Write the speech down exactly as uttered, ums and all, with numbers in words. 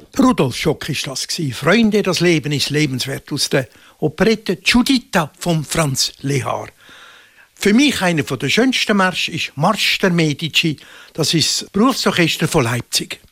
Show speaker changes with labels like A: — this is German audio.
A: Rudolf Schock war das. Freunde, das Leben ist lebenswert, aus der Operette Giuditta von Franz Lehár. Für mich einer der schönsten Märsche ist Marsch der Medici. Das ist das Berufsorchester von Leipzig.